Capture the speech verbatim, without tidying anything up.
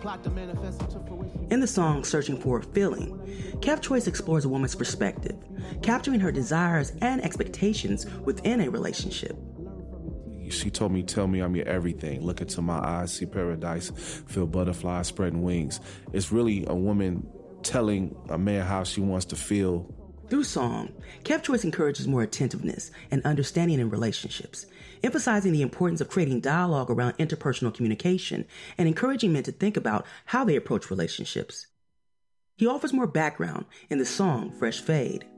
In the song Searching for a Feeling, Kev Choice explores a woman's perspective, capturing her desires and expectations within a relationship. She told me, tell me I'm your everything. Look into my eyes, see paradise, feel butterflies spreading wings. It's really a woman telling a man how she wants to feel. Through song, Kev Choice encourages more attentiveness and understanding in relationships, emphasizing the importance of creating dialogue around interpersonal communication and encouraging men to think about how they approach relationships. He offers more background in the song Fresh Fade.